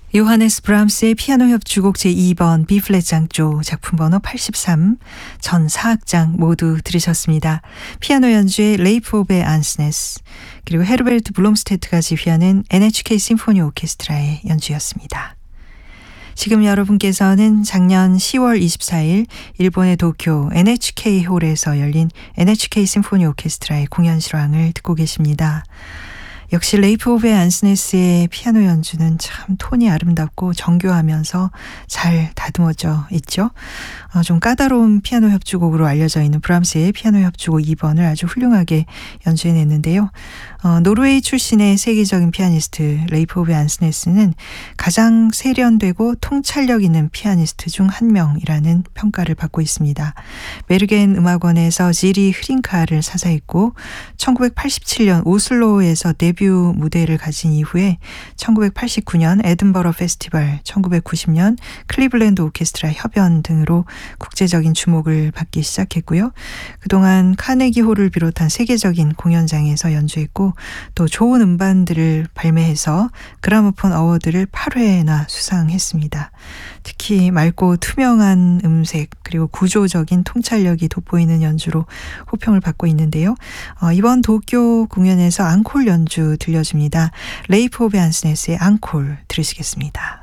요하네스 브람스의 피아노 협주곡 제2번 B플랫 장조 작품 번호 83, 전 4악장 모두 들으셨습니다. 피아노 연주의 레이프 오베 안스네스 그리고 헤르베르트 블롬스테트가 지휘하는 NHK 심포니 오케스트라의 연주였습니다. 지금 여러분께서는 작년 10월 24일 일본의 도쿄 NHK 홀에서 열린 NHK 심포니 오케스트라의 공연 실황을 듣고 계십니다. 역시 레이프 오베 안스네스의 피아노 연주는 참 톤이 아름답고 정교하면서 잘 다듬어져 있죠. 좀 까다로운 피아노 협주곡으로 알려져 있는 브람스의 피아노 협주곡 2번을 아주 훌륭하게 연주해냈는데요. 노르웨이 출신의 세계적인 피아니스트 레이프 오베 안스네스는 가장 세련되고 통찰력 있는 피아니스트 중 한 명이라는 평가를 받고 있습니다. 베르겐 음악원에서 지리 흐린카를 사사했고 1987년 오슬로에서 데뷔 무대를 가진 이후에 1989년 에든버러 페스티벌, 1990년 클리블랜드 오케스트라 협연 등으로 국제적인 주목을 받기 시작했고요. 그동안 카네기 홀을 비롯한 세계적인 공연장에서 연주했고 또 좋은 음반들을 발매해서 그라모폰 어워드를 8회나 수상했습니다. 특히 맑고 투명한 음색 그리고 구조적인 통찰력이 돋보이는 연주로 호평을 받고 있는데요. 이번 도쿄 공연에서 앙콜 연주 들려줍니다. 레이프 오베 안스네스의 앙콜 들으시겠습니다.